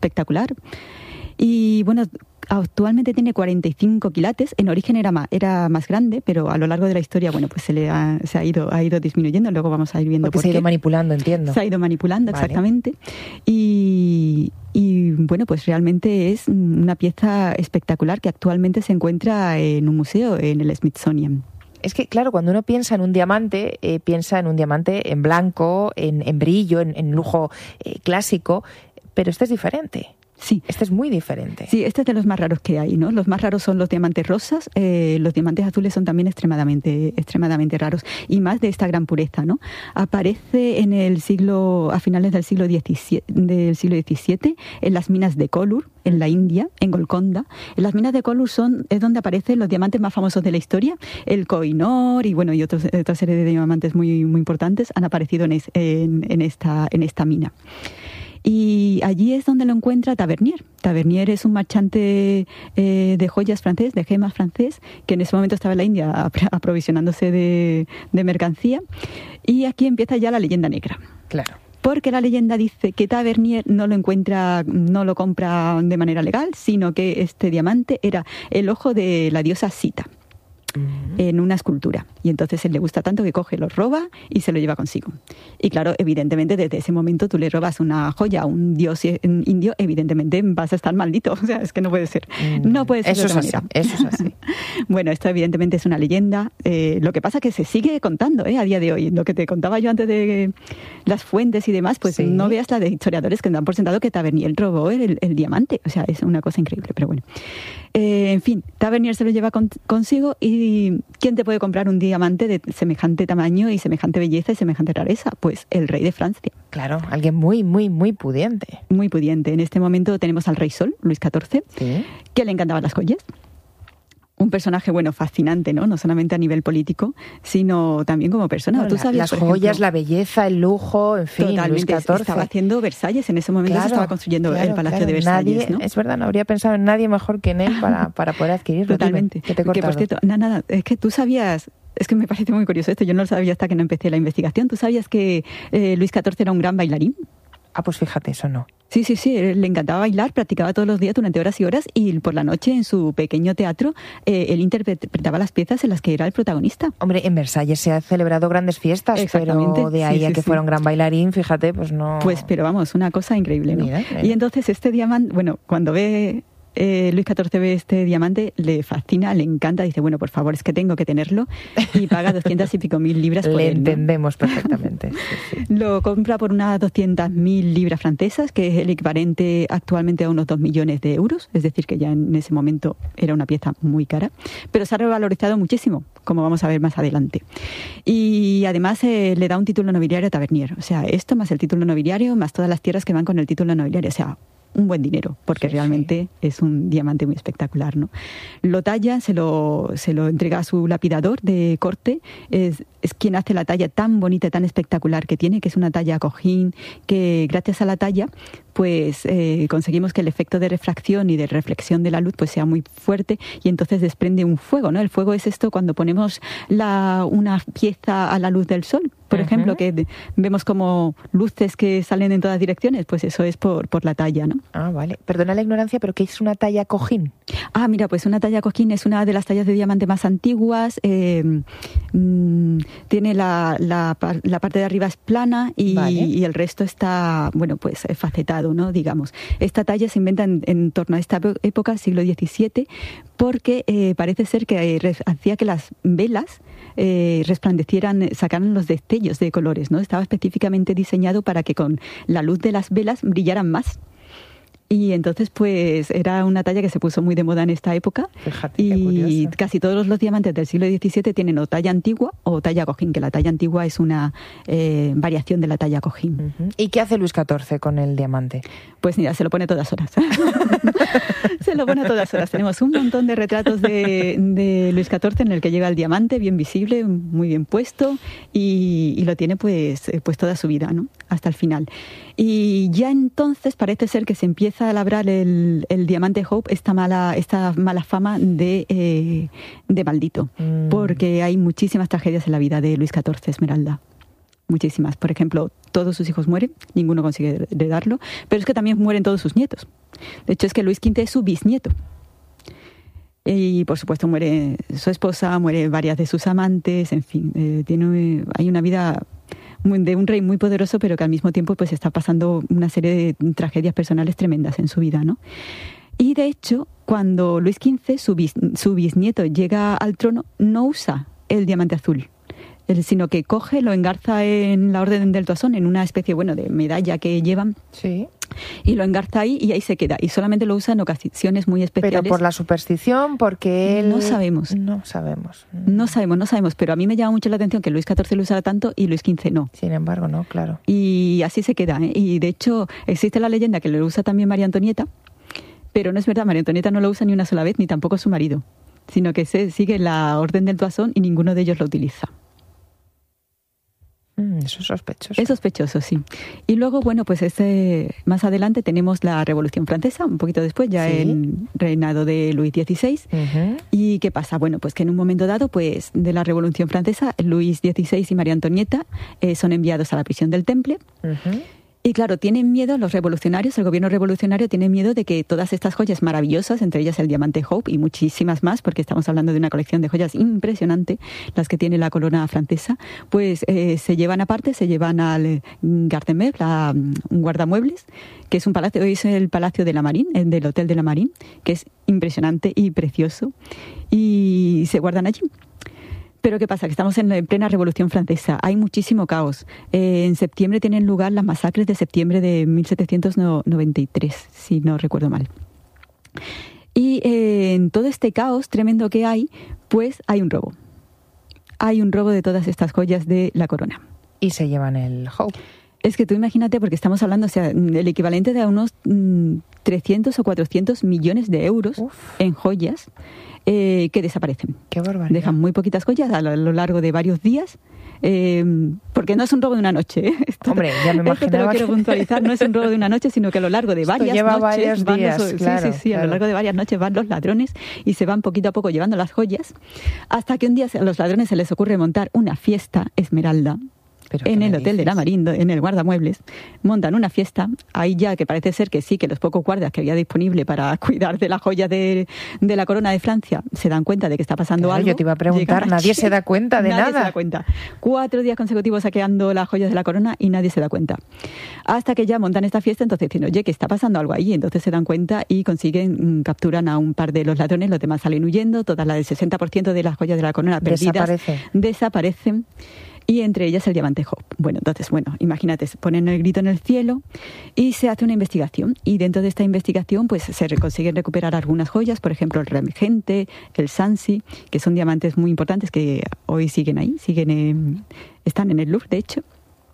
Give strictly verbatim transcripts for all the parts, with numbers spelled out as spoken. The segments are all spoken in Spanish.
espectacular. Y bueno, actualmente tiene cuarenta y cinco quilates. En origen era más, era más grande, pero a lo largo de la historia, bueno, pues se le ha, se ha ido ha ido disminuyendo. Luego vamos a ir viendo Porque por se ha ido qué. manipulando, entiendo. Se ha ido manipulando, Vale. exactamente. Y, y bueno, pues realmente es una pieza espectacular que actualmente se encuentra en un museo, en el Smithsonian. Es que, claro, cuando uno piensa en un diamante, eh, piensa en un diamante en blanco, en, en brillo, en, en lujo eh, clásico, pero este es diferente. Sí. Este es muy diferente. Sí, este es de los más raros que hay, ¿no? Los más raros son los diamantes rosas, eh, los diamantes azules son también extremadamente, extremadamente raros, y más de esta gran pureza, ¿no? Aparece en el siglo, a finales del siglo diecisiete, del siglo diecisiete, en las minas de Kollur, en la India, en Golconda. En las minas de Kollur son, es donde aparecen los diamantes más famosos de la historia, el Koh-i-Noor y bueno, y otros, otra serie de diamantes muy, muy importantes han aparecido en, es, en, en, esta, en esta mina. Y allí es donde lo encuentra Tavernier. Tavernier es un marchante eh, de joyas francés, de gemas francés, que en ese momento estaba en la India aprovisionándose de, de mercancía. Y aquí empieza ya la leyenda negra. Claro. Porque la leyenda dice que Tavernier no lo encuentra, no lo compra de manera legal, sino que este diamante era el ojo de la diosa Sita. Uh-huh. En una escultura, y entonces él le gusta tanto que coge, lo roba y se lo lleva consigo. Y claro, evidentemente desde ese momento tú le robas una joya a un dios indio, evidentemente vas a estar maldito, o sea, es que no puede ser, no puede ser eso de otra es manera. Así, eso es así. Bueno, esto evidentemente es una leyenda, eh, lo que pasa es que se sigue contando eh, a día de hoy, lo que te contaba yo antes de las fuentes y demás, pues sí. No veas la de historiadores que dan por sentado que Tavernier robó el, el, el diamante, o sea, es una cosa increíble, pero bueno. Eh, en fin, Tavernier se lo lleva con, consigo. ¿Y quién te puede comprar un diamante de semejante tamaño y semejante belleza y semejante rareza? Pues el rey de Francia. Claro, alguien muy, muy, muy pudiente. Muy pudiente. En este momento tenemos al rey Sol, Luis catorce, ¿sí? Que le encantaban las joyas. Un personaje, bueno, fascinante, ¿no? No solamente a nivel político, sino también como persona. No, ¿Tú la, sabías, las por joyas, ejemplo, la belleza, el lujo, en fin, totalmente, Luis catorce. Estaba haciendo Versalles, en ese momento claro, se estaba construyendo claro, el Palacio claro. de Versalles, nadie, ¿no? Es verdad, no habría pensado en nadie mejor que en él para, para poder adquirirlo. Totalmente. Que, te he que por cierto, nada, nada, es que tú sabías... Es que me parece muy curioso esto, yo no lo sabía hasta que no empecé la investigación. ¿Tú sabías que eh, Luis catorce era un gran bailarín? Ah, pues fíjate, eso no. Sí, sí, sí, le encantaba bailar, practicaba todos los días durante horas y horas y por la noche en su pequeño teatro eh, él interpretaba las piezas en las que era el protagonista. Hombre, en Versalles se han celebrado grandes fiestas, pero de ahí sí, a sí, que sí. fuera un gran bailarín, fíjate, pues no... Pues, pero vamos, una cosa increíble, ¿no? Mira, mira. Y entonces este diamante, bueno, cuando ve... Eh, Luis catorce ve este diamante, le fascina, le encanta, dice, bueno, por favor, es que tengo que tenerlo, y paga doscientas y pico mil libras por le él, ¿no? entendemos perfectamente. Sí, sí. Lo compra por unas doscientas mil libras francesas, que es el equivalente actualmente a unos dos millones de euros, es decir, que ya en ese momento era una pieza muy cara, pero se ha revalorizado muchísimo, como vamos a ver más adelante. Y además eh, le da un título nobiliario a Tavernier, o sea, esto más el título nobiliario, más todas las tierras que van con el título nobiliario, o sea, un buen dinero, porque sí, realmente sí. es un diamante muy espectacular, ¿no? Lo talla, se lo, se lo entrega a su lapidador de corte, es, es quien hace la talla tan bonita, tan espectacular que tiene, que es una talla cojín, que gracias a la talla pues eh, conseguimos que el efecto de refracción y de reflexión de la luz pues sea muy fuerte y entonces desprende un fuego, ¿no? El fuego es esto cuando ponemos la, una pieza a la luz del sol, por uh-huh. ejemplo, que de, vemos como luces que salen en todas direcciones, pues eso es por, por la talla, ¿no? Ah, vale. Perdona la ignorancia, pero ¿qué es una talla cojín? Ah, mira, pues una talla cojín es una de las tallas de diamante más antiguas, eh, mmm, tiene la, la, la parte de arriba es plana y, vale. y el resto está, bueno, pues facetado, ¿no? Digamos. Esta talla se inventa en, en torno a esta época, siglo diecisiete, porque eh, parece ser que eh, hacía que las velas eh, resplandecieran, sacaran los destellos de colores, ¿no? Estaba específicamente diseñado para que con la luz de las velas brillaran más. Y entonces, pues, era una talla que se puso muy de moda en esta época. Fíjate, y casi todos los diamantes del siglo diecisiete tienen o talla antigua o talla cojín, que la talla antigua es una eh, variación de la talla cojín. Uh-huh. ¿Y qué hace Luis catorce con el diamante? Pues mira, se lo pone a todas horas. Se lo pone a todas horas. Tenemos un montón de retratos de, de Luis catorce en el que lleva el diamante bien visible, muy bien puesto, y, y lo tiene pues, pues toda su vida, ¿no? Hasta el final. Y ya entonces parece ser que se empieza a labrar el, el diamante Hope esta mala, esta mala fama de, eh, de maldito, mm. porque hay muchísimas tragedias en la vida de Luis catorce, Esmeralda. muchísimas. Por ejemplo, todos sus hijos mueren, ninguno consigue heredarlo, pero es que también mueren todos sus nietos. De hecho, es que Luis quince es su bisnieto. Y, por supuesto, muere su esposa, muere varias de sus amantes, en fin, eh, tiene, hay una vida de un rey muy poderoso, pero que al mismo tiempo pues está pasando una serie de tragedias personales tremendas en su vida, ¿no? Y, de hecho, cuando Luis quince, su, bis, su bisnieto, llega al trono, no usa el diamante azul, sino que coge, lo engarza en la Orden del Toisón, en una especie, bueno, de medalla que llevan. Sí. Y lo engarza ahí y ahí se queda. Y solamente lo usa en ocasiones muy especiales. ¿Pero por la superstición? Porque él... No sabemos. No sabemos. No sabemos, no sabemos. Pero a mí me llama mucho la atención que Luis catorce lo usara tanto y Luis quince no. Sin embargo, no, claro. Y así se queda, ¿eh? Y de hecho existe la leyenda que lo usa también María Antonieta, pero no es verdad. María Antonieta no lo usa ni una sola vez, ni tampoco su marido, sino que se sigue la Orden del Toisón y ninguno de ellos lo utiliza. Eso es sospechoso. Es sospechoso, sí. Y luego, bueno, pues este, más adelante tenemos la Revolución Francesa, un poquito después, ya sí. el reinado de Luis dieciséis. Uh-huh. ¿Y qué pasa? Bueno, pues que en un momento dado, pues de la Revolución Francesa, Luis dieciséis y María Antonieta eh, son enviados a la prisión del Temple. Uh-huh. Y claro, tienen miedo los revolucionarios, el gobierno revolucionario tiene miedo de que todas estas joyas maravillosas, entre ellas el diamante Hope y muchísimas más, porque estamos hablando de una colección de joyas impresionante, las que tiene la corona francesa, pues eh, se llevan aparte, se llevan al Garde-Meuble, a un guardamuebles, que es un palacio, hoy es el Palacio de la Marine, del Hotel de la Marine, que es impresionante y precioso, y se guardan allí. Pero ¿qué pasa? Que estamos en plena Revolución Francesa. Hay muchísimo caos. Eh, en septiembre tienen lugar las masacres de septiembre de mil setecientos noventa y tres, si no recuerdo mal. Y eh, en todo este caos tremendo que hay, pues hay un robo. Hay un robo de todas estas joyas de la corona. Y se llevan el Hope. Es que tú imagínate, porque estamos hablando, o sea, el equivalente de a unos mmm, trescientos o cuatrocientos millones de euros Uf. en joyas eh, que desaparecen. Qué barbaridad. Dejan muy poquitas joyas a lo, a lo largo de varios días, eh, porque no es un robo de una noche. ¿eh? Esto, Hombre, ya me imaginaba. Esto te lo quiero puntualizar, no es un robo de una noche, sino que a lo largo de varias lleva noches varios van días, los, claro, sí, sí, sí, claro. a lo largo de varias noches van los ladrones y se van poquito a poco llevando las joyas, hasta que un día a los ladrones se les ocurre montar una fiesta esmeralda. En el Hotel de la Marine, en el guardamuebles, montan una fiesta, ahí ya que parece ser que sí, que los pocos guardias que había disponible para cuidar de la joya de, de la corona de Francia se dan cuenta de que está pasando claro, algo. Yo te iba a preguntar, nadie se da cuenta de nadie nada. Nadie se da cuenta. Cuatro días consecutivos saqueando las joyas de la corona y nadie se da cuenta. Hasta que ya montan esta fiesta, entonces dicen, oye, que está pasando algo ahí, entonces se dan cuenta y consiguen, mmm, capturan a un par de los ladrones, los demás salen huyendo, todas las del sesenta por ciento de las joyas de la corona perdidas Desaparece. desaparecen. Y entre ellas el diamante Hope. Bueno, entonces, bueno, imagínate, ponen el grito en el cielo y se hace una investigación. Y dentro de esta investigación, pues se consiguen recuperar algunas joyas, por ejemplo, el Regente, el Sancy, que son diamantes muy importantes que hoy siguen ahí, siguen en, están en el Louvre, de hecho.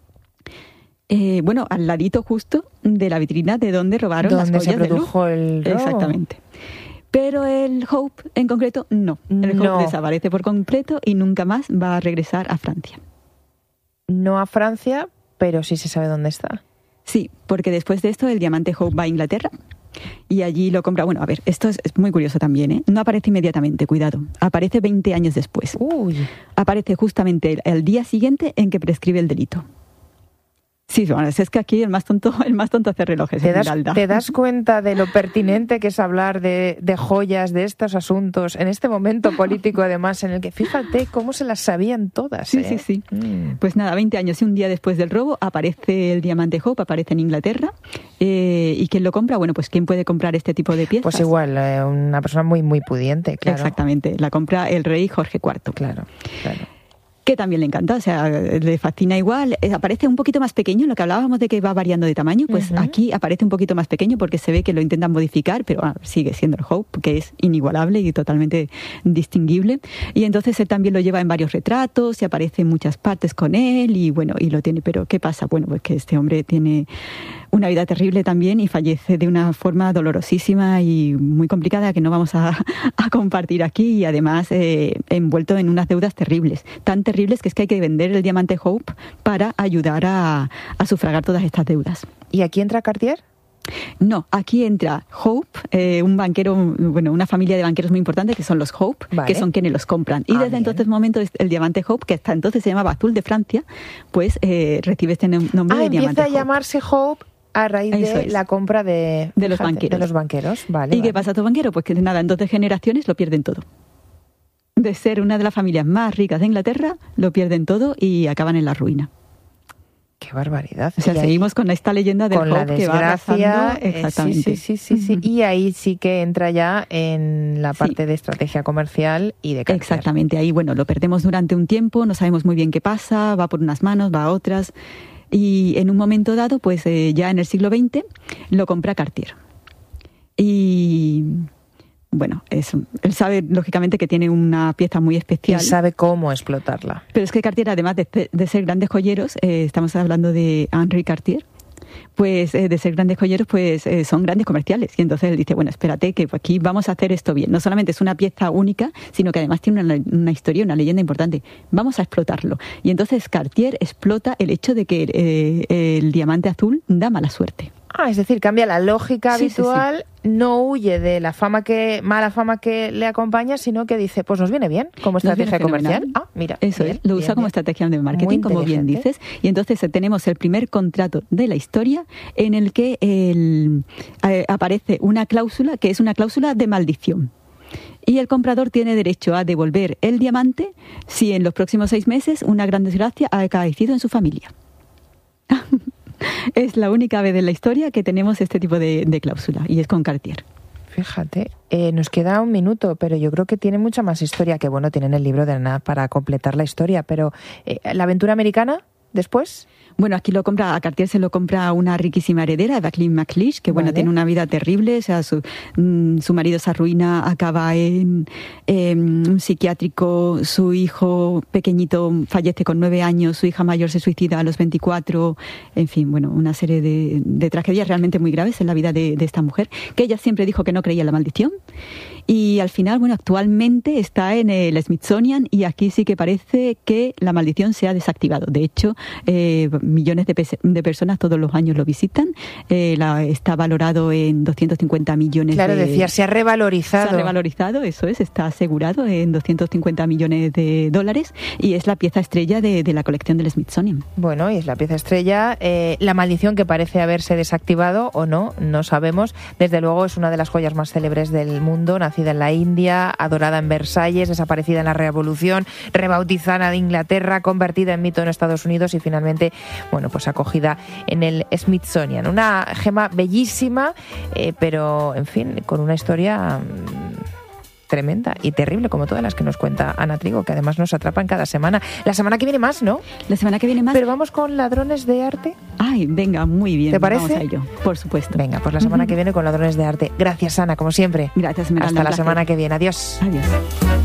Eh, bueno, al ladito justo de la vitrina de donde robaron las joyas se produjo del Louvre. El robo. Exactamente. Pero el Hope en concreto no. El no. Hope desaparece por completo y nunca más va a regresar a Francia. No a Francia, pero sí se sabe dónde está. Sí, porque después de esto el diamante Hope va a Inglaterra y allí lo compra. Bueno, a ver, esto es, es muy curioso también, ¿eh? No aparece inmediatamente, cuidado. Aparece veinte años después. Uy. Aparece justamente el, el día siguiente en que prescribe el delito. Sí, bueno, es que aquí el más tonto, el más tonto hace relojes. ¿Te das, Esmeralda. ¿Te das cuenta de lo pertinente que es hablar de, de joyas, de estos asuntos, en este momento político además, en el que fíjate cómo se las sabían todas? Sí, ¿eh? sí, sí. Mm. Pues nada, veinte años y un día después del robo aparece el diamante Hope, aparece en Inglaterra. Eh, ¿Y quién lo compra? Bueno, pues ¿quién puede comprar este tipo de piezas? Pues igual, eh, una persona muy, muy pudiente, claro. Exactamente, la compra el rey Jorge cuarto. Claro, claro. Que también le encanta, o sea, le fascina igual. Eh, aparece un poquito más pequeño, lo que hablábamos de que va variando de tamaño, pues uh-huh. aquí aparece un poquito más pequeño porque se ve que lo intentan modificar, pero ah, sigue siendo el Hope, que es inigualable y totalmente distinguible. Y entonces él también lo lleva en varios retratos y aparece en muchas partes con él y bueno, y lo tiene. Pero ¿qué pasa? Bueno, pues que este hombre tiene una vida terrible también y fallece de una forma dolorosísima y muy complicada que no vamos a, a compartir aquí y además eh, envuelto en unas deudas terribles, tan terribles que es que hay que vender el diamante Hope para ayudar a, a sufragar todas estas deudas. ¿Y aquí entra Cartier? No, aquí entra Hope, eh, un banquero, bueno, una familia de banqueros muy importante que son los Hope, vale. que son quienes los compran. Y ah, desde bien. entonces momento el diamante Hope, que hasta entonces se llamaba Azul de Francia, pues eh, recibe este nombre ah, de diamante Hope. empieza a llamarse Hope a raíz Eso de es. la compra de, de, los banqueros. de los banqueros. Vale, ¿Y vale. qué pasa a tu banquero? Pues que nada, en doce generaciones lo pierden todo. De ser una de las familias más ricas de Inglaterra, lo pierden todo y acaban en la ruina. ¡Qué barbaridad! O sea, y seguimos con esta leyenda del Hope que va arrasando. Sí, Exactamente. sí, sí, sí, sí. Y ahí sí que entra ya en la parte sí. de estrategia comercial y de Cartier. Exactamente. Ahí, bueno, lo perdemos durante un tiempo, no sabemos muy bien qué pasa, va por unas manos, va a otras. Y en un momento dado, pues eh, ya en el siglo veinte, lo compra Cartier. Y... Bueno, es, él sabe, lógicamente, que tiene una pieza muy especial. Y sabe cómo explotarla. Pero es que Cartier, además de, de ser grandes joyeros, eh, estamos hablando de Henri Cartier, pues eh, de ser grandes joyeros, pues eh, son grandes comerciales. Y entonces él dice, bueno, espérate, que aquí vamos a hacer esto bien. No solamente es una pieza única, sino que además tiene una, una historia, una leyenda importante. Vamos a explotarlo. Y entonces Cartier explota el hecho de que eh, el diamante azul da mala suerte. Ah, es decir, cambia la lógica sí, habitual, sí, sí. no huye de la fama que mala fama que le acompaña, sino que dice, pues nos viene bien como estrategia comercial. Ah, mira. Eso bien, es, lo bien, usa bien. como estrategia de marketing, como bien dices. Y entonces tenemos el primer contrato de la historia en el que el, eh, aparece una cláusula que es una cláusula de maldición. Y el comprador tiene derecho a devolver el diamante si en los próximos seis meses una gran desgracia ha acaecido en su familia. Es la única vez en la historia que tenemos este tipo de, de cláusula, y es con Cartier. Fíjate, eh, nos queda un minuto, pero yo creo que tiene mucha más historia, que bueno, tienen el libro de Ana para completar la historia, pero eh, ¿la aventura americana después? Bueno, aquí lo compra, a Cartier se lo compra una riquísima heredera, Jacqueline McLeish, que bueno, vale. tiene una vida terrible, o sea, su, mm, su marido se arruina, acaba en eh, un psiquiátrico, su hijo pequeñito fallece con nueve años, su hija mayor se suicida a los veinticuatro, en fin, bueno, una serie de, de tragedias realmente muy graves en la vida de, de esta mujer, que ella siempre dijo que no creía en la maldición. Y al final, bueno, actualmente está en el Smithsonian y aquí sí que parece que la maldición se ha desactivado. De hecho, eh, millones de, pe- de personas todos los años lo visitan. Eh, la, está valorado en doscientos cincuenta millones claro, de... Claro, decía, se ha revalorizado. Se ha revalorizado, eso es, está asegurado en doscientos cincuenta millones de dólares y es la pieza estrella de, de la colección del Smithsonian. Bueno, y es la pieza estrella. Eh, la maldición que parece haberse desactivado o no, no sabemos. Desde luego es una de las joyas más célebres del mundo, nacida en la India, adorada en Versalles, desaparecida en la Revolución, rebautizada de Inglaterra, convertida en mito en Estados Unidos y finalmente, bueno, pues acogida en el Smithsonian. Una gema bellísima, eh, pero, en fin, con una historia mmm, tremenda y terrible, como todas las que nos cuenta Ana Trigo, que además nos atrapan cada semana. La semana que viene más, ¿no? La semana que viene más. Pero vamos con Ladrones de Arte. Ay, venga, muy bien. ¿Te parece? Vamos a ello, por supuesto. Venga, pues la semana uh-huh. que viene con Ladrones de Arte. Gracias, Ana, como siempre. Gracias, Esmeralda. Hasta la semana que viene. Adiós. Adiós.